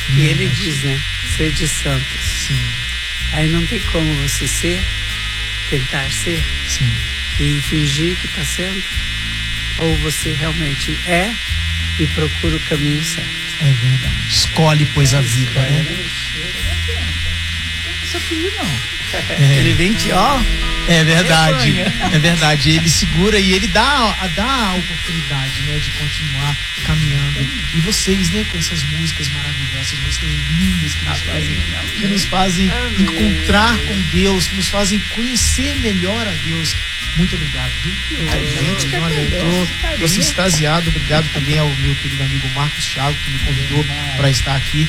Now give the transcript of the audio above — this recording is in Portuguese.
E ele diz, né? Sede santos. Sim. Aí não tem como você tentar ser, Sim. e fingir que está sendo, ou você realmente é e procura o caminho certo. É verdade. Escolhe, pois, a vida, né? Ele vem que, ó. É verdade, é verdade. Ele segura e ele dá a oportunidade, né, de continuar caminhando. E vocês, né, com essas músicas maravilhosas, músicas lindas que nos fazem encontrar com Deus, que nos fazem conhecer melhor a Deus. Muito obrigado, viu? A gente que tô extasiado. Obrigado também ao meu querido amigo Marcos Thiago, que me convidou para estar aqui.